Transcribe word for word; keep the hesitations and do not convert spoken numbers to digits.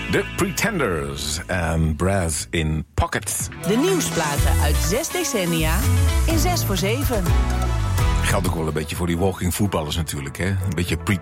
The Pretenders en Brass in Pockets. De nieuwsplaten uit zes decennia in zes voor zeven. Geldt ook wel een beetje voor die walking voetballers natuurlijk, hè? Een beetje pre-